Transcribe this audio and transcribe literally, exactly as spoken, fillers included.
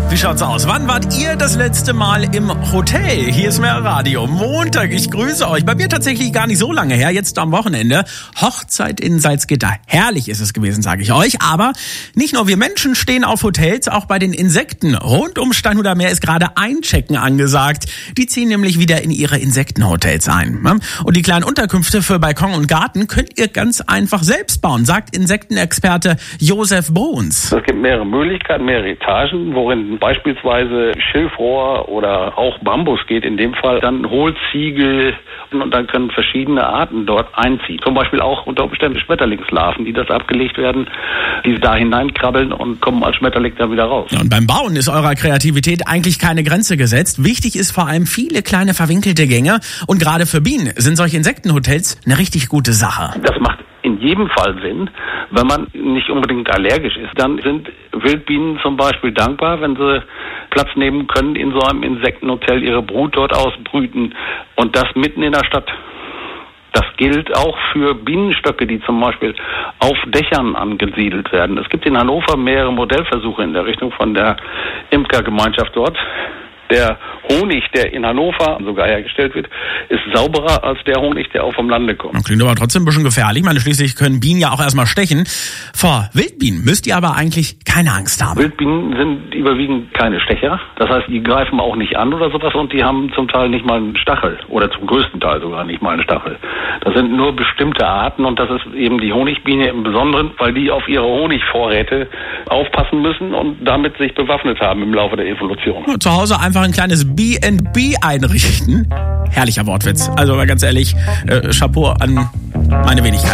Wie schaut's aus? Wann wart ihr das letzte Mal im Hotel? Hier ist mehr Radio. Montag, ich grüße euch. Bei mir tatsächlich gar nicht so lange her, jetzt am Wochenende. Hochzeit in Salzgitter. Herrlich ist es gewesen, sage ich euch. Aber nicht nur wir Menschen stehen auf Hotels, auch bei den Insekten. Rund um Steinhuder Meer ist gerade Einchecken angesagt. Die ziehen nämlich wieder in ihre Insektenhotels ein. Und die kleinen Unterkünfte für Balkon und Garten könnt ihr ganz einfach selbst bauen, sagt Insektenexperte Josef Bruns. Es gibt mehrere Möglichkeiten, mehrere Etagen, worin beispielsweise Schilfrohr oder auch Bambus geht in dem Fall, dann Hohlziegel, und dann können verschiedene Arten dort einziehen. Zum Beispiel auch unter Umständen Schmetterlingslarven, die das abgelegt werden, die da hineinkrabbeln und kommen als Schmetterling dann wieder raus. Ja, und beim Bauen ist eurer Kreativität eigentlich keine Grenze gesetzt. Wichtig ist vor allem viele kleine verwinkelte Gänge, und gerade für Bienen sind solche Insektenhotels eine richtig gute Sache. Das macht in jedem Fall Sinn, wenn man nicht unbedingt allergisch ist. Dann sind Wildbienen zum Beispiel dankbar, wenn sie Platz nehmen können, in so einem Insektenhotel ihre Brut dort ausbrüten, und das mitten in der Stadt. Das gilt auch für Bienenstöcke, die zum Beispiel auf Dächern angesiedelt werden. Es gibt in Hannover mehrere Modellversuche in der Richtung von der Imkergemeinschaft dort. Der Honig, der in Hannover sogar hergestellt wird, ist sauberer als der Honig, der auch vom Lande kommt. Klingt aber trotzdem ein bisschen gefährlich. Ich meine, schließlich können Bienen ja auch erstmal stechen. Vor Wildbienen müsst ihr aber eigentlich keine Angst haben. Wildbienen sind überwiegend keine Stecher. Das heißt, die greifen auch nicht an oder sowas, und die haben zum Teil nicht mal einen Stachel. Oder zum größten Teil sogar nicht mal einen Stachel. Das sind nur bestimmte Arten, und das ist eben die Honigbiene im Besonderen, weil die auf ihre Honigvorräte aufpassen müssen und damit sich bewaffnet haben im Laufe der Evolution. Ja, zu Hause einfach ein kleines B and B einrichten. Herrlicher Wortwitz. Also mal ganz ehrlich, äh, Chapeau an meine Wenigkeit.